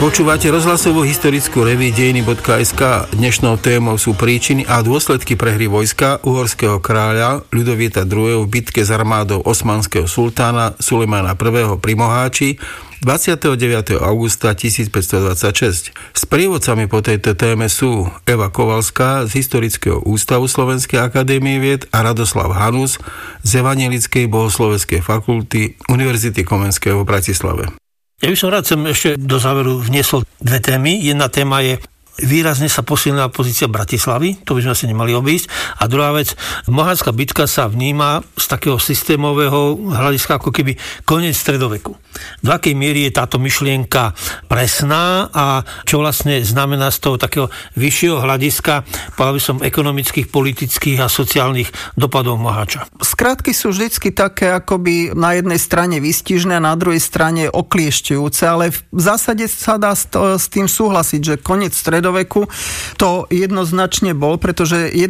Počúvate rozhlasovú historickú reví dejiny.sk. Dnešnou témou sú príčiny a dôsledky prehry vojska uhorského kráľa Ľudovíta II. V bitke s armádou osmanského sultána Sulejmana I. pri Moháči 29. augusta 1526. Sprievodcami po tejto téme sú Eva Kovalská z Historického ústavu Slovenskej akadémie vied a Radoslav Hanus z Evanjelickej bohoslovenskej fakulty Univerzity Komenského v Bratislave. Ja by som rád sem ešte do záveru vniesol dve témy. Jedna téma je výrazne sa posilnila pozícia Bratislavy, to by sme asi nemali obísť. A druhá vec, Moháčska bitka sa vníma z takého systémového hľadiska ako keby koniec stredoveku. Do akej miery je táto myšlienka presná a čo vlastne znamená z toho takého vyššieho hľadiska, povedal by som, ekonomických, politických a sociálnych dopadov Moháča. Skratky sú vždycky také akoby na jednej strane výstižné a na druhej strane okliešťujúce, ale v zásade sa dá s tým súhlasiť, že koniec stredoveku to jednoznačne bol, pretože